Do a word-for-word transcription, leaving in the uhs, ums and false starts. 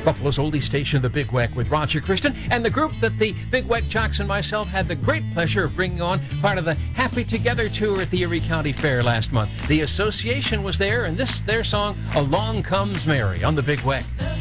Buffalo's oldie station, The Big Weck, with Roger Christian, and the group that the Big Weck Jocks and myself had the great pleasure of bringing on part of the Happy Together tour at the Erie County Fair last month. The Association was there, and this their song, Along Comes Mary, on The Big Weck.